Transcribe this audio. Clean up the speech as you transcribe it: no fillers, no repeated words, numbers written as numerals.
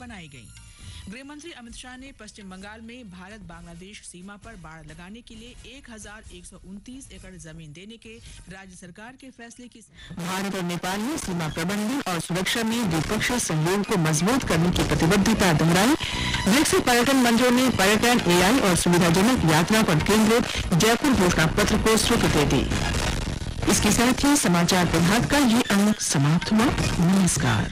बनाई गई। गृह मंत्री अमित शाह ने पश्चिम बंगाल में भारत बांग्लादेश सीमा पर बाड़ लगाने के लिए 1129 एकड़ जमीन देने के राज्य सरकार के फैसले की भारत और नेपाल ने सीमा प्रबंधन और सुरक्षा में द्विपक्षीय सहयोग को मजबूत करने की प्रतिबद्धता दोहराई। ब्रिक्स पर्यटन मंत्रियों ने पर्यटन, AI और सुविधाजनक यात्रा पर केंद्रित जयपुर घोषणा पत्र को स्वीकृति दी। इसके साथ ही समाचार प्रभात का ये अंक समाप्त हुआ। नमस्कार।